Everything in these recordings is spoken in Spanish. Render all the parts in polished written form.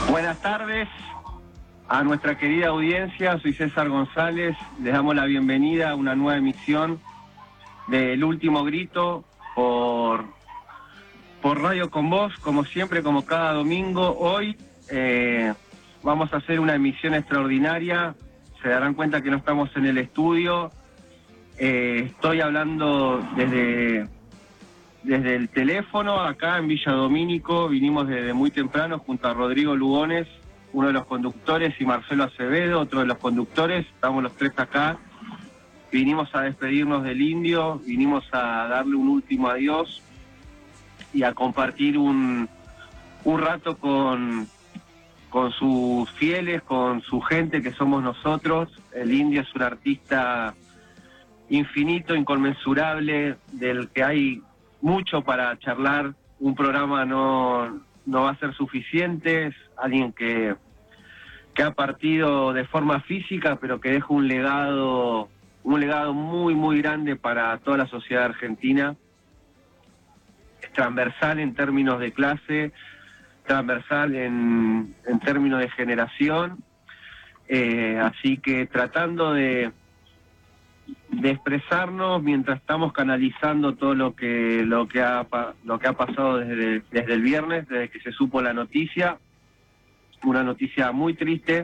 Buenas tardes a nuestra querida audiencia, soy César González, les damos la bienvenida a una nueva emisión del Último Grito por Radio Con Vos, como siempre, como cada domingo. Hoy vamos a hacer una emisión extraordinaria, se darán cuenta que no estamos en el estudio, estoy hablando desde el teléfono acá en Villa Domínico. Vinimos desde muy temprano junto a Rodrigo Lugones, uno de los conductores, y Marcelo Acevedo, otro de los conductores. Estamos los tres acá. Vinimos a despedirnos del Indio, vinimos a darle un último adiós y a compartir un rato con sus fieles, con su gente que somos nosotros. El Indio es un artista infinito, inconmensurable, del que hay mucho para charlar. Un programa no va a ser suficiente. Es alguien que ha partido de forma física, pero que deja un legado muy, muy grande para toda la sociedad argentina. Es transversal en términos de clase, transversal en términos de generación. Así que tratando de expresarnos mientras estamos canalizando todo lo que ha pasado desde el viernes, desde que se supo la noticia, una noticia muy triste,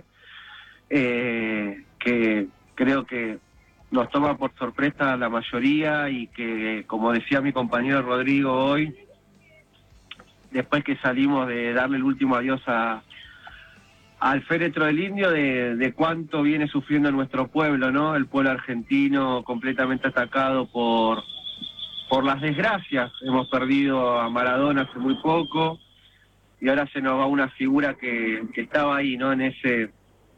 que creo que nos toma por sorpresa a la mayoría, y que, como decía mi compañero Rodrigo hoy, después que salimos de darle el último adiós al féretro del Indio, de cuánto viene sufriendo nuestro pueblo, ¿no? El pueblo argentino completamente atacado por las desgracias. Hemos perdido a Maradona hace muy poco, y ahora se nos va una figura que estaba ahí, ¿no? En ese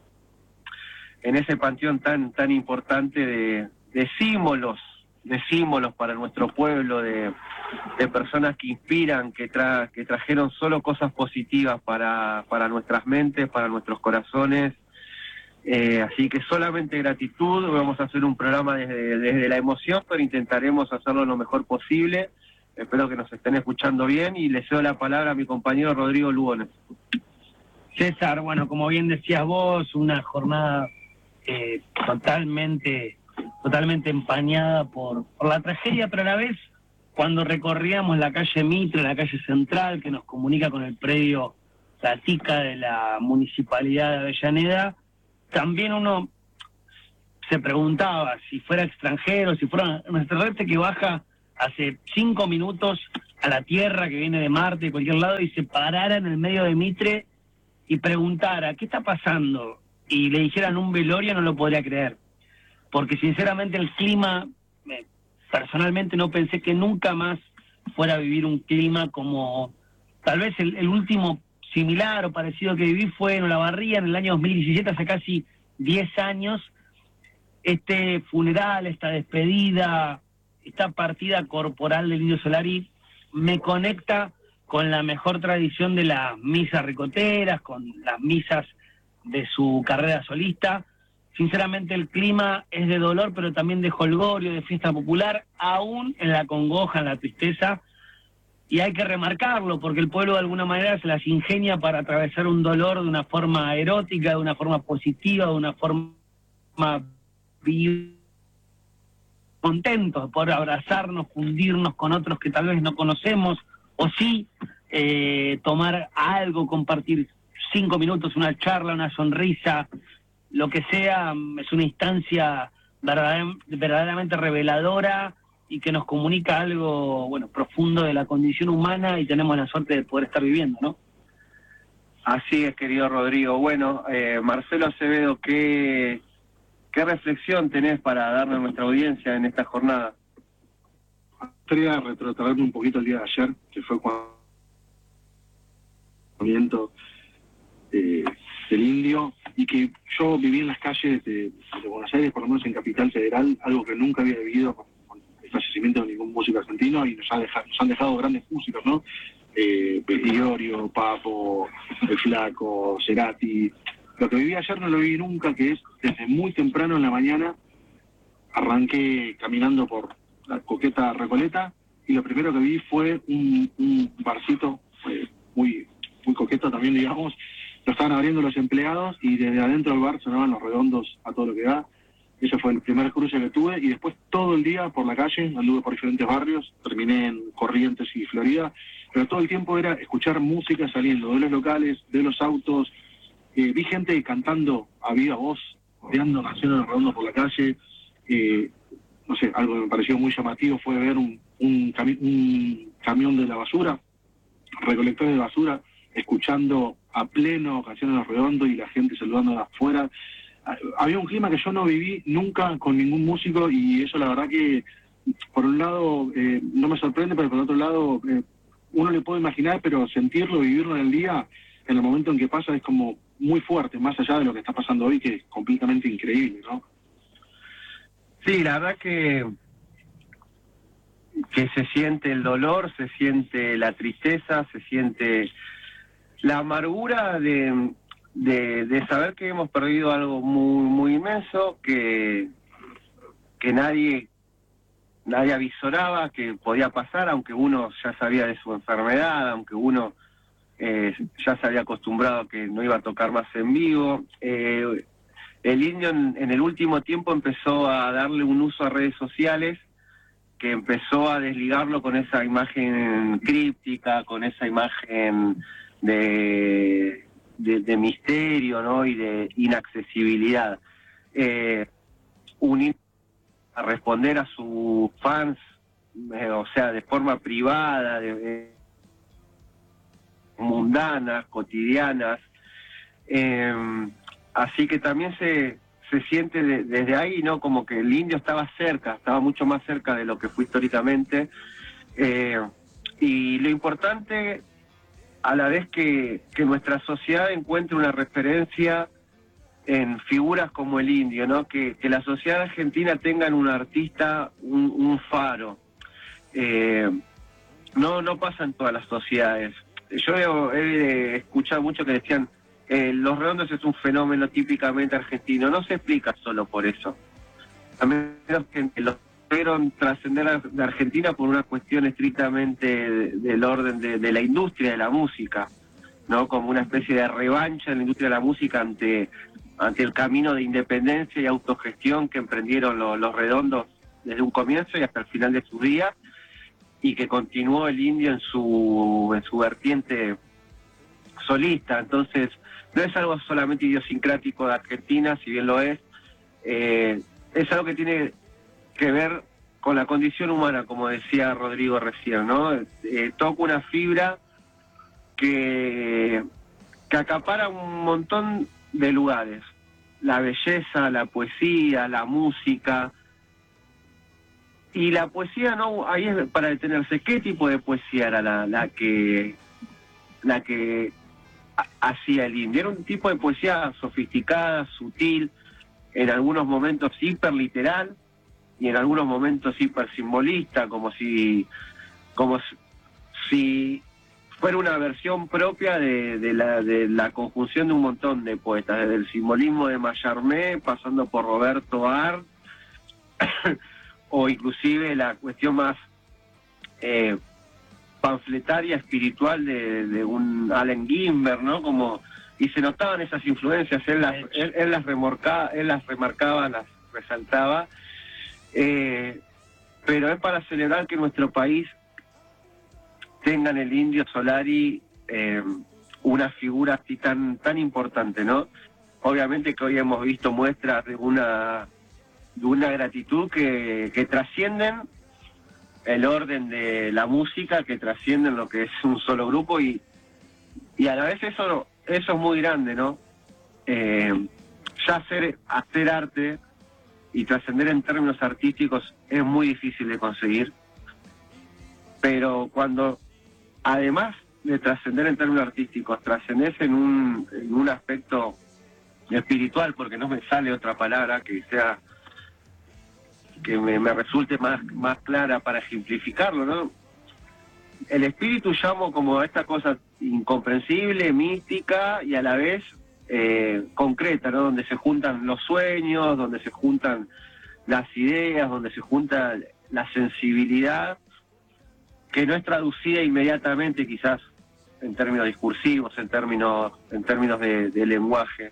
panteón tan importante de símbolos para nuestro pueblo, de personas que inspiran, que trajeron solo cosas positivas para nuestras mentes, para nuestros corazones. Así que solamente gratitud. Vamos a hacer un programa desde la emoción, pero intentaremos hacerlo lo mejor posible. Espero que nos estén escuchando bien, y le cedo la palabra a mi compañero Rodrigo Lugones. César, bueno, como bien decías vos, una jornada totalmente empañada por la tragedia, pero a la vez, cuando recorríamos la calle Mitre, la calle central, que nos comunica con el predio Gatica de la Municipalidad de Avellaneda, también uno se preguntaba si fuera extranjero, si fuera un extraterrestre que baja hace 5 minutos a la Tierra, que viene de Marte, de cualquier lado, y se parara en el medio de Mitre y preguntara ¿qué está pasando? Y le dijeran un velorio, no lo podría creer. Porque sinceramente el clima, personalmente no pensé que nunca más fuera a vivir un clima como tal vez el último similar o parecido que viví fue en Olavarría en el año 2017, hace casi 10 años. Este funeral, esta despedida, esta partida corporal del Indio Solari me conecta con la mejor tradición de las misas ricoteras, con las misas de su carrera solista. Sinceramente el clima es de dolor, pero también de jolgorio, de fiesta popular, aún en la congoja, en la tristeza, y hay que remarcarlo, porque el pueblo de alguna manera se las ingenia para atravesar un dolor de una forma erótica, de una forma positiva, de una forma contentos por abrazarnos, fundirnos con otros que tal vez no conocemos, o sí tomar algo, compartir 5 minutos, una charla, una sonrisa, lo que sea. Es una instancia verdaderamente reveladora y que nos comunica algo, bueno, profundo de la condición humana, y tenemos la suerte de poder estar viviendo, ¿no? Así es, querido Rodrigo. Bueno, Marcelo Acevedo, ¿qué reflexión tenés para darle a nuestra audiencia en esta jornada? Quería retrotraerme un poquito el día de ayer, que fue cuando del Indio, y que yo viví en las calles de Buenos Aires, por lo menos en Capital Federal, algo que nunca había vivido con el fallecimiento de ningún músico argentino, y nos han dejado grandes músicos, ¿no? Petiorio, Papo, El Flaco, Cerati. Lo que viví ayer no lo viví nunca, que es desde muy temprano en la mañana arranqué caminando por la coqueta Recoleta, y lo primero que vi fue un barcito muy coqueto también, digamos, lo estaban abriendo los empleados y desde adentro del bar sonaban Los Redondos a todo lo que da. Ese fue el primer cruce que tuve y después todo el día por la calle, anduve por diferentes barrios, terminé en Corrientes y Florida, pero todo el tiempo era escuchar música saliendo de los locales, de los autos. Vi gente cantando a viva voz, coreando canciones de Los Redondos por la calle. No sé, algo que me pareció muy llamativo fue ver un camión de la basura, recolectores de basura, escuchando a pleno canciones de Los Redondos y la gente saludando de afuera. Había un clima que yo no viví nunca con ningún músico y eso la verdad que, por un lado, no me sorprende, pero por otro lado, uno le puede imaginar, pero sentirlo, vivirlo en el día, en el momento en que pasa, es como muy fuerte, más allá de lo que está pasando hoy, que es completamente increíble, ¿no? Sí, la verdad que se siente el dolor, se siente la tristeza, se siente la amargura de saber que hemos perdido algo muy inmenso, que nadie avisoraba que podía pasar, aunque uno ya sabía de su enfermedad, aunque uno ya se había acostumbrado a que no iba a tocar más en vivo. El Indio en el último tiempo empezó a darle un uso a redes sociales que empezó a desligarlo con esa imagen críptica, con esa imagen de misterio, ¿no? Y de inaccesibilidad. A responder a sus fans, o sea, de forma privada, mundanas, cotidianas. Así que también se siente desde ahí, ¿no? Como que el Indio estaba mucho más cerca de lo que fue históricamente. Y lo importante, a la vez que nuestra sociedad encuentre una referencia en figuras como el Indio, ¿no? Que la sociedad argentina tenga en un artista un faro. No pasa en todas las sociedades. Yo he escuchado mucho que decían Los Redondos es un fenómeno típicamente argentino. No se explica solo por eso. A menos que lo pudieron trascender de Argentina por una cuestión estrictamente del orden de la industria de la música, ¿no? Como una especie de revancha en la industria de la música ante el camino de independencia y autogestión que emprendieron los Redondos desde un comienzo y hasta el final de sus días, y que continuó el Indio en su vertiente solista. Entonces, no es algo solamente idiosincrático de Argentina, si bien lo es algo que tiene que ver con la condición humana, como decía Rodrigo recién, ¿no? Toca una fibra que acapara un montón de lugares: la belleza, la poesía, la música. Y la poesía, no, ahí es para detenerse. ¿Qué tipo de poesía era la que hacía el Indio? Era un tipo de poesía sofisticada, sutil, en algunos momentos hiperliteral y en algunos momentos hipersimbolista, como si fuera una versión propia de la conjunción de un montón de poetas, desde el simbolismo de Mallarmé, pasando por Roberto Art, o inclusive la cuestión más panfletaria, espiritual de un Allen Ginsberg, ¿no? Y se notaban esas influencias, él las remarcaba, las resaltaba, pero es para celebrar que nuestro país tenga en el Indio Solari una figura así tan importante, ¿no? Obviamente que hoy hemos visto muestras de una gratitud que trascienden el orden de la música, que trascienden lo que es un solo grupo, y a la vez eso es muy grande, ¿no? Ya hacer arte y trascender en términos artísticos es muy difícil de conseguir, pero cuando, además de trascender en términos artísticos, trascendés en un aspecto espiritual, porque no me sale otra palabra que sea que me resulte más clara para ejemplificarlo, ¿no? El espíritu llamo como a esta cosa incomprensible, mística y a la vez concreta, ¿no? Donde se juntan los sueños, donde se juntan las ideas, donde se junta la sensibilidad, que no es traducida inmediatamente quizás en términos discursivos, en términos de lenguaje.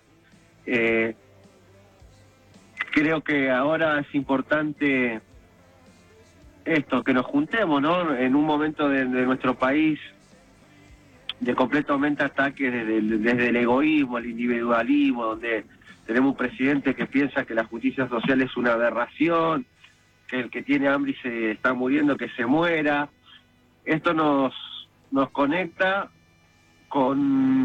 Creo que ahora es importante esto, que nos juntemos, ¿no? En un momento de nuestro país de completamente ataque desde el egoísmo, el individualismo, donde tenemos un presidente que piensa que la justicia social es una aberración, que el que tiene hambre y se está muriendo, que se muera. Esto nos conecta con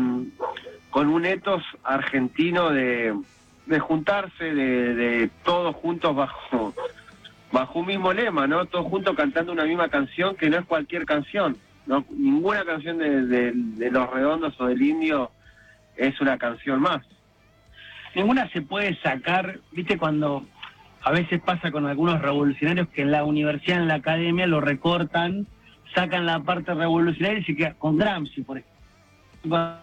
un ethos argentino de juntarse, de todos juntos bajo un mismo lema, ¿no? Todos juntos cantando una misma canción, que no es cualquier canción, ¿no? Ninguna canción de Los Redondos o del Indio es una canción más. Ninguna se puede sacar, viste, cuando a veces pasa con algunos revolucionarios que en la universidad, en la academia, lo recortan, sacan la parte revolucionaria y se queda con Gramsci, por ejemplo.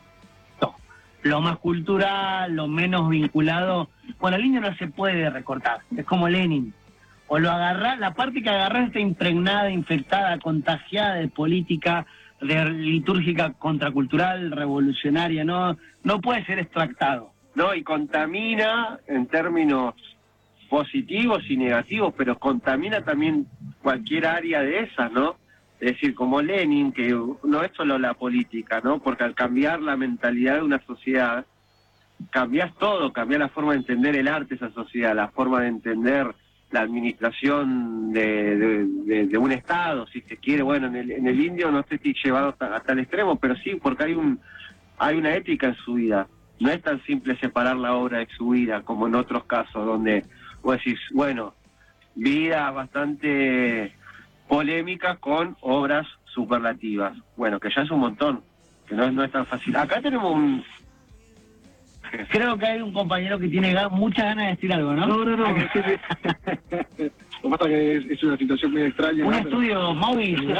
Lo más cultural, lo menos vinculado. Bueno, el Indio no se puede recortar, es como Lenin. O lo agarrás, la parte que agarrás está impregnada, infectada, contagiada de política, de litúrgica contracultural, revolucionaria, no puede ser extractado. No, y contamina en términos positivos y negativos, pero contamina también cualquier área de esas, ¿no? Es decir, como Lenin, que no es solo la política, ¿no? Porque al cambiar la mentalidad de una sociedad, cambias todo, cambias la forma de entender el arte de esa sociedad, la forma de entender la administración de un Estado, si se quiere. Bueno, en el Indio no sé si llevado a tal extremo, pero sí, porque hay una ética en su vida. No es tan simple separar la obra de su vida, como en otros casos, donde vos decís, bueno, vida bastante polémica con obras superlativas. Bueno, que ya es un montón, que no es tan fácil. Acá tenemos un... Creo que hay un compañero que tiene muchas ganas de decir algo, ¿no? No. Lo que pasa que es una situación medio extraña. Un estudio móvil,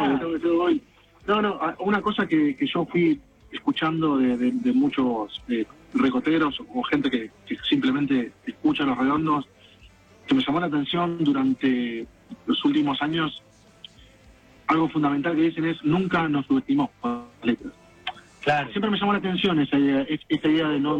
¿no? No, una cosa que yo fui escuchando de muchos recoteros o gente que simplemente escucha Los Redondos, que me llamó la atención durante los últimos años. Algo fundamental que dicen es: nunca nos subestimó las letras. Claro. Siempre me llamó la atención esa idea de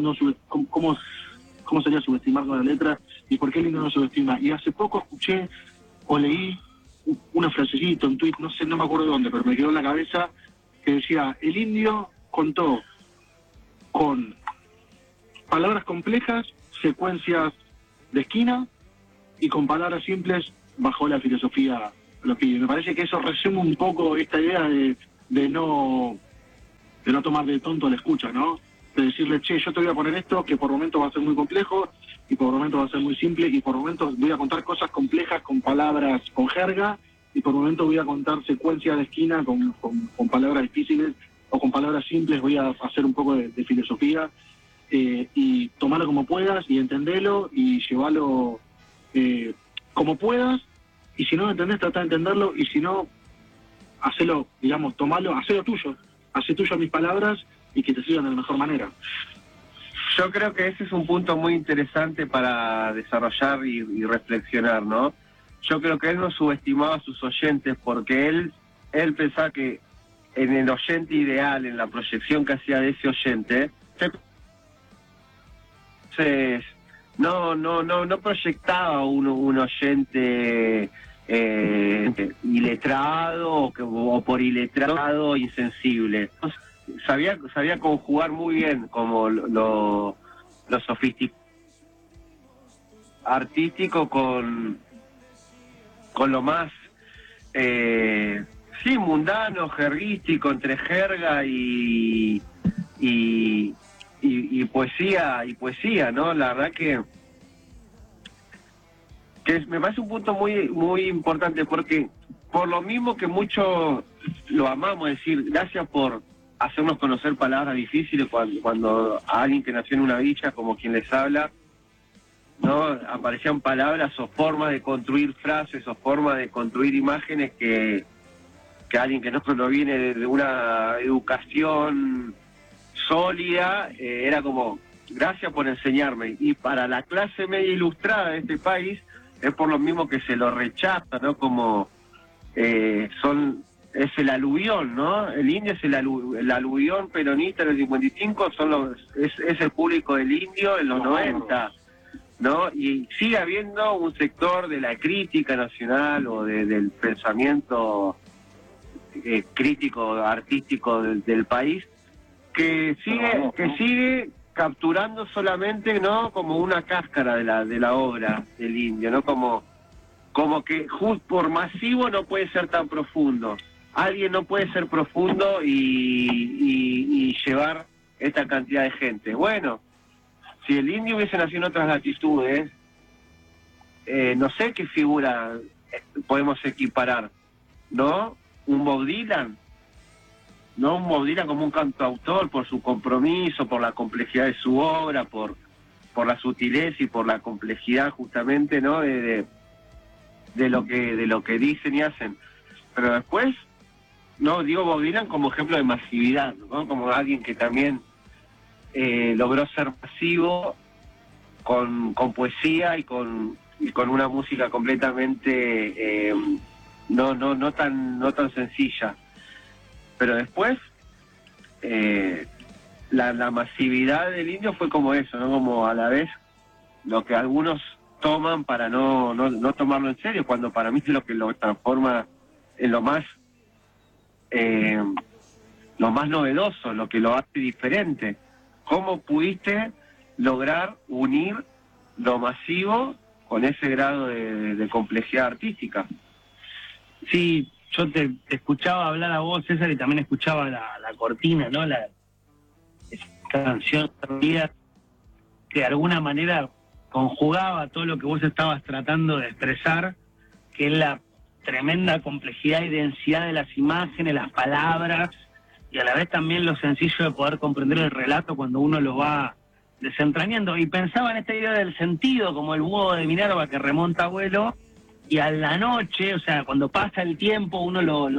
cómo sería subestimar con la letra y por qué el Indio no subestima. Y hace poco escuché o leí una frasecita, un tuit, no me acuerdo de dónde, pero me quedó en la cabeza, que decía: el Indio contó con palabras complejas, secuencias de esquina, y con palabras simples bajó la filosofía de los pibes. Me parece que eso resume un poco esta idea de no tomar de tonto a la escucha, ¿no? De decirle, che, yo te voy a poner esto, que por momentos va a ser muy complejo, y por momentos va a ser muy simple, y por momentos voy a contar cosas complejas con palabras, con jerga, y por momentos voy a contar secuencias de esquina con palabras difíciles, o con palabras simples. Voy a hacer un poco de filosofía, y tomarlo como puedas, y entenderlo, y llevarlo como puedas, y si no lo entendés, trata de entenderlo, y si no, hacelo, digamos, tomarlo, hacelo tuyo. Hace tuyo mis palabras y que te sigan de la mejor manera. Yo creo que ese es un punto muy interesante para desarrollar y reflexionar, ¿no? Yo creo que él no subestimaba a sus oyentes, porque él pensaba que en el oyente ideal, en la proyección que hacía de ese oyente, entonces no proyectaba un oyente iletrado o por iletrado insensible. Sabía conjugar muy bien como lo sofisticado artístico con lo más mundano, jerguístico, entre jerga y poesía, ¿no? La verdad que me parece un punto muy muy importante, porque por lo mismo que mucho lo amamos, es decir, gracias por hacernos conocer palabras difíciles cuando a alguien que nació en una villa, como quien les habla, ¿no? Aparecían palabras o formas de construir frases o formas de construir imágenes que alguien que no proviene de una educación sólida, era como, gracias por enseñarme. Y para la clase media ilustrada de este país, es por lo mismo que se lo rechaza, ¿no? Como son es el aluvión, ¿no? El indio es el aluvión peronista en el 55, es el público del indio en los 90, ¿no? Y sigue habiendo un sector de la crítica nacional o del pensamiento crítico, artístico del país, que sigue capturando solamente, ¿no?, como una cáscara de la obra del indio, ¿no? Como que por masivo no puede ser tan profundo. Alguien no puede ser profundo y llevar esta cantidad de gente. Bueno, si el indio hubiese nacido en otras latitudes, no sé qué figura podemos equiparar, ¿no? Un Bob Dylan, ¿no? Un Bob Dylan como un cantautor por su compromiso, por la complejidad de su obra, por la sutileza y por la complejidad justamente, ¿no?, de lo que dicen y hacen. Pero después, no digo Bob Dylan como ejemplo de masividad, ¿no? Como alguien que también logró ser masivo con poesía y con una música completamente no tan sencilla. Pero después la masividad del indio fue como eso, ¿no? Como a la vez lo que algunos toman para no tomarlo en serio, cuando para mí es lo que lo transforma en lo más novedoso, lo que lo hace diferente. ¿Cómo pudiste lograr unir lo masivo con ese grado de complejidad artística? Sí, yo te escuchaba hablar a vos, César, y también escuchaba la cortina, ¿no? Esa canción que de alguna manera conjugaba todo lo que vos estabas tratando de expresar, que es la tremenda complejidad y densidad de las imágenes, las palabras, y a la vez también lo sencillo de poder comprender el relato cuando uno lo va desentrañando. Y pensaba en esta idea del sentido, como el búho de Minerva que remonta a vuelo, y a la noche, o sea, cuando pasa el tiempo, uno lo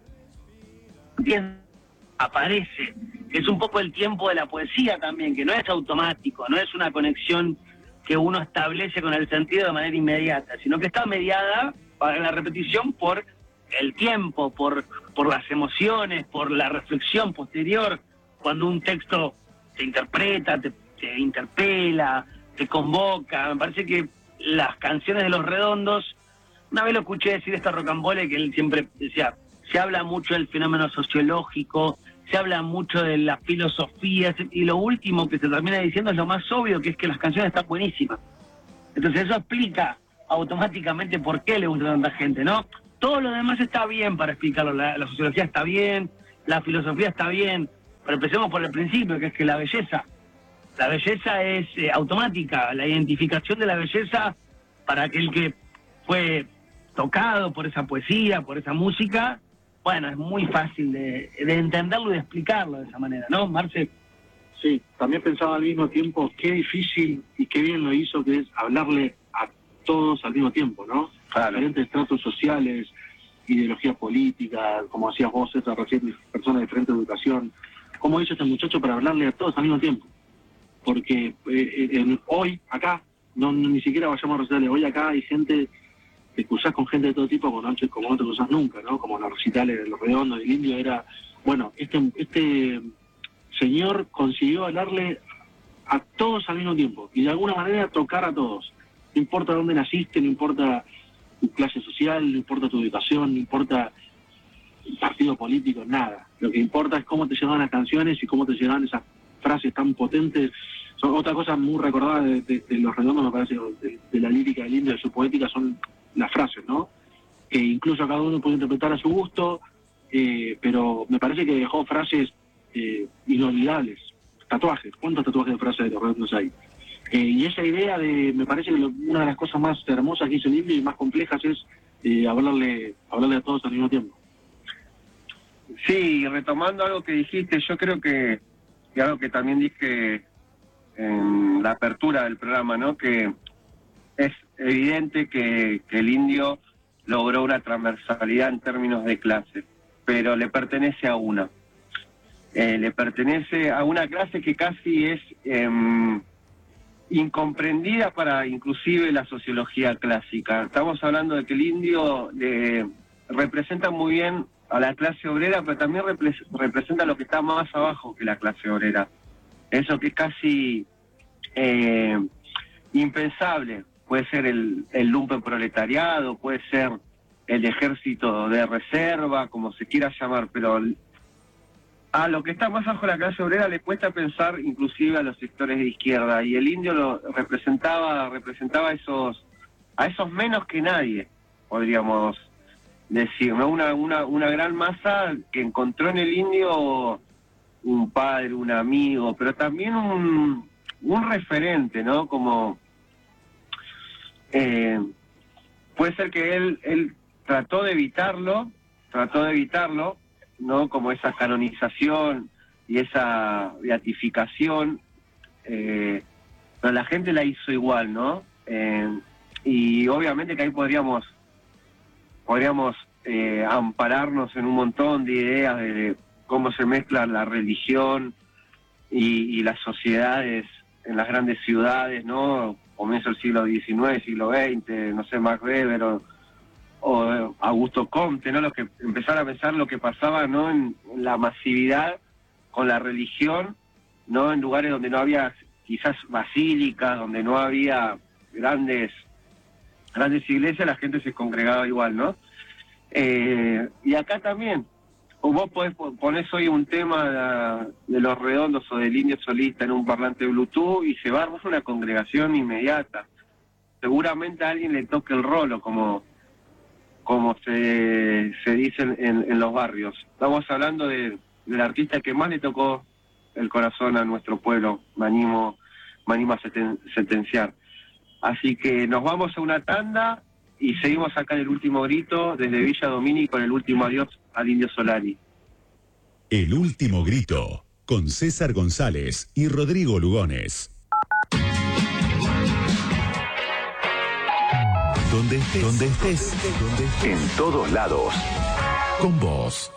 aparece. Es un poco el tiempo de la poesía también, que no es automático, no es una conexión que uno establece con el sentido de manera inmediata, sino que está mediada, para la repetición, por el tiempo, por las emociones, por la reflexión posterior, cuando un texto te interpreta, te interpela, te convoca. Me parece que las canciones de Los Redondos, una vez lo escuché decir esto a Rocambole, que él siempre decía, se habla mucho del fenómeno sociológico, se habla mucho de la filosofía, y lo último que se termina diciendo es lo más obvio, que es que las canciones están buenísimas. Entonces eso explica automáticamente por qué le gusta a tanta gente, ¿no? Todo lo demás está bien para explicarlo, la sociología está bien, la filosofía está bien, pero empecemos por el principio, que es que la belleza es automática, la identificación de la belleza para aquel que fue tocado por esa poesía, por esa música, bueno, es muy fácil de entenderlo y de explicarlo de esa manera, ¿no, Marce? Sí, también pensaba al mismo tiempo qué difícil y qué bien lo hizo, que es hablarle a todos al mismo tiempo, ¿no? Claro. Diferentes estratos sociales, ideología política, como decías vos, César, recién, personas de diferente educación. ¿Cómo hizo este muchacho para hablarle a todos al mismo tiempo? Porque hoy, acá, ni siquiera vayamos a recitales, hoy acá hay gente, te cruzás con gente de todo tipo, como no te cruzás nunca, ¿no? Como los recitales de Los Redondos, del Indio, era, bueno, este señor consiguió hablarle a todos al mismo tiempo y de alguna manera tocar a todos. No importa dónde naciste, no importa tu clase social, no importa tu educación, no importa el partido político, nada. Lo que importa es cómo te llegaban las canciones y cómo te llegaban esas frases tan potentes. Otra cosa muy recordada de Los Redondos, me parece, de la lírica del Indio, de su poética, son las frases, ¿no? Que incluso cada uno puede interpretar a su gusto, pero me parece que dejó frases inolvidables. Tatuajes, ¿cuántos tatuajes de frases de Los Redondos hay? Y esa idea me parece que una de las cosas más hermosas que hizo el Indio y más complejas es hablarle a todos al mismo tiempo. Sí, retomando algo que dijiste, yo creo que algo que también dije en la apertura del programa, ¿no? Que es evidente que el indio logró una transversalidad en términos de clase, pero le pertenece a una. Le pertenece a una clase que casi es incomprendida para inclusive la sociología clásica. Estamos hablando de que el indio representa muy bien a la clase obrera, pero también representa lo que está más abajo que la clase obrera. Eso que es casi impensable. Puede ser el lumpen proletariado, puede ser el ejército de reserva, como se quiera llamar, pero a lo que está más abajo de la clase obrera le cuesta pensar inclusive a los sectores de izquierda, y el indio lo representaba a esos menos que nadie, podríamos decir, ¿no? Una gran masa que encontró en el indio un padre, un amigo, pero también un referente, ¿no? Como puede ser que él trató de evitarlo, ¿no? Como esa canonización y esa beatificación, pero la gente la hizo igual, ¿no? Y obviamente que ahí podríamos ampararnos en un montón de ideas de cómo se mezcla la religión y las sociedades en las grandes ciudades, ¿no? Comienzo del siglo XIX, siglo XX, no sé, Max Weber o Augusto Comte, ¿no? Los que empezaron a pensar lo que pasaba, ¿no? En la masividad con la religión, ¿no? En lugares donde no había quizás basílicas, donde no había grandes iglesias, la gente se congregaba igual, ¿no? Y acá también, o vos ponés hoy un tema de Los Redondos o del Indio Solista en un parlante Bluetooth y se va a armar una congregación inmediata. Seguramente a alguien le toque el rolo, como se dice en los barrios. Estamos hablando del artista que más le tocó el corazón a nuestro pueblo, me animo a sentenciar. Así que nos vamos a una tanda y seguimos acá en El Último Grito desde Villa Domini con el último adiós al Indio Solari. El Último Grito con César González y Rodrigo Lugones. Donde estés, en todos lados, con vos.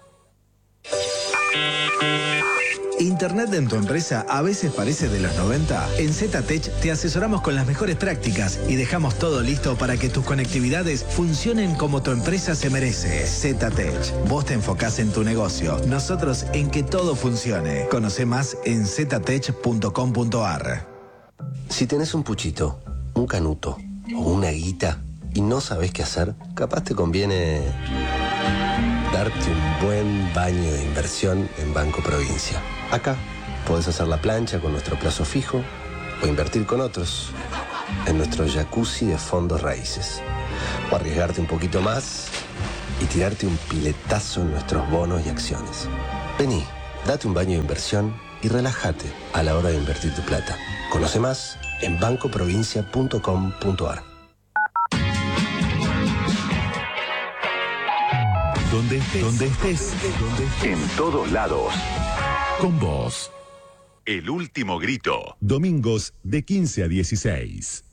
¿Internet en tu empresa a veces parece de los 90? En ZTech te asesoramos con las mejores prácticas y dejamos todo listo para que tus conectividades funcionen como tu empresa se merece. ZTech, vos te enfocás en tu negocio, nosotros en que todo funcione. Conoce más en ztech.com.ar. Si tenés un puchito, un canuto o una guita y no sabés qué hacer, capaz te conviene darte un buen baño de inversión en Banco Provincia. Acá podés hacer la plancha con nuestro plazo fijo o invertir con otros en nuestro jacuzzi de fondos raíces. O arriesgarte un poquito más y tirarte un piletazo en nuestros bonos y acciones. Vení, date un baño de inversión y relájate a la hora de invertir tu plata. Conoce más en bancoprovincia.com.ar. Donde estés, en todos lados, con vos. El Último Grito, domingos de 15 a 16.